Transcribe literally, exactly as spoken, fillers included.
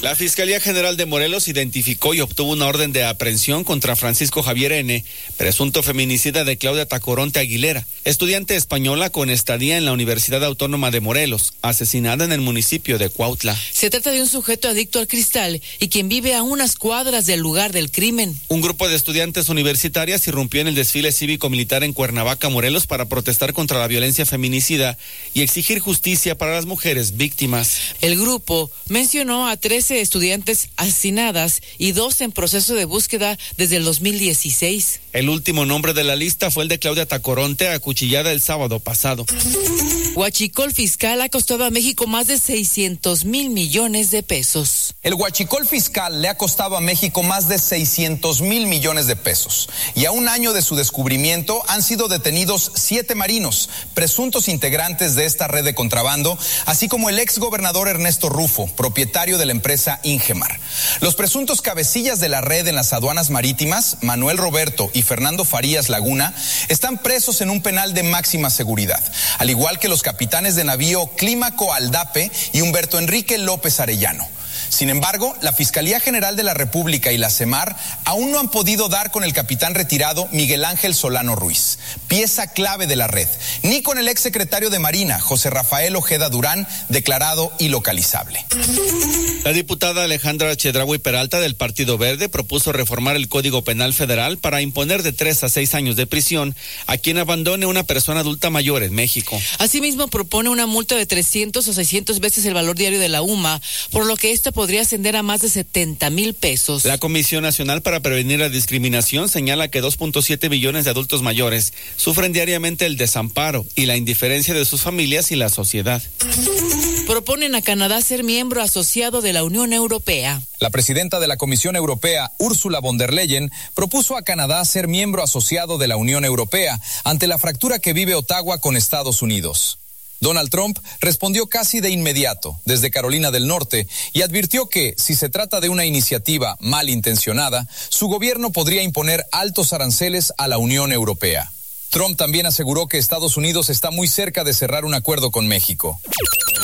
La Fiscalía General de Morelos identificó y obtuvo una orden de aprehensión contra Francisco Javier N., presunto feminicida de Claudia Tacoronte Aguilera, estudiante española con estadía en la Universidad Autónoma de Morelos, asesinada en el municipio de Cuautla. Se trata de un sujeto adicto al cristal y quien vive a unas cuadras del lugar del crimen. Un grupo de estudiantes universitarias irrumpió en el desfile cívico-militar en Cuernavaca, Morelos, para protestar contra la violencia feminicida y exigir justicia para las mujeres víctimas. El grupo mencionó a trece estudiantes asesinadas y dos en proceso de búsqueda desde el dos mil dieciséis. El último nombre de la lista fue el de Claudia Tacoronte, acuchillada el sábado pasado. Huachicol fiscal ha costado a México más de seiscientos mil millones de pesos. El huachicol fiscal le ha costado a México más de seiscientos mil millones de pesos. Y a un año de su descubrimiento han sido detenidos siete marinos, presuntos integrantes de esta red de contrabando, así como el ex gobernador Ernesto Rufo, propietario de la empresa Ingemar. Los presuntos cabecillas de la red en las aduanas marítimas, Manuel Roberto y Fernando Farías Laguna, están presos en un penal de máxima seguridad, al igual que los capitanes de navío Clímaco Aldape y Humberto Enrique López Arellano. Sin embargo, la Fiscalía General de la República y la CEMAR aún no han podido dar con el capitán retirado Miguel Ángel Solano Ruiz, pieza clave de la red, ni con el exsecretario de Marina, José Rafael Ojeda Durán, declarado ilocalizable. La diputada Alejandra Chedraui Peralta del Partido Verde propuso reformar el Código Penal Federal para imponer de tres a seis años de prisión a quien abandone una persona adulta mayor en México. Asimismo, propone una multa de trescientos o seiscientos veces el valor diario de la U M A, por lo que esta podría ascender a más de setenta mil pesos. La Comisión Nacional para Prevenir la Discriminación señala que dos punto siete millones de adultos mayores sufren diariamente el desamparo y la indiferencia de sus familias y la sociedad. Proponen a Canadá ser miembro asociado de la Unión Europea. La presidenta de la Comisión Europea, Ursula von der Leyen, propuso a Canadá ser miembro asociado de la Unión Europea ante la fractura que vive Ottawa con Estados Unidos. Donald Trump respondió casi de inmediato desde Carolina del Norte y advirtió que, si se trata de una iniciativa malintencionada, su gobierno podría imponer altos aranceles a la Unión Europea. Trump también aseguró que Estados Unidos está muy cerca de cerrar un acuerdo con México.